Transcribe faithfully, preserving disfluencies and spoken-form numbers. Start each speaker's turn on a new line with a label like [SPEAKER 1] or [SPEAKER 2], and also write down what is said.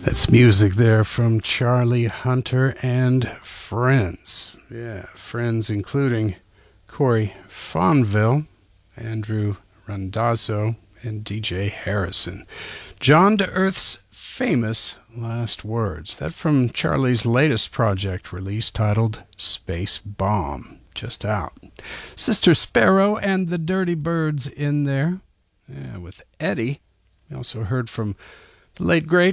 [SPEAKER 1] That's music there from Charlie Hunter and friends. Yeah, friends including Corey Fonville, Andrew Randazzo, and D J Harrison. John to Earth's famous last words. That from Charlie's latest project release titled Space Bomb, just out. Sister Sparrow and the Dirty Birds in there. Yeah, with Eddie. We also heard from the late great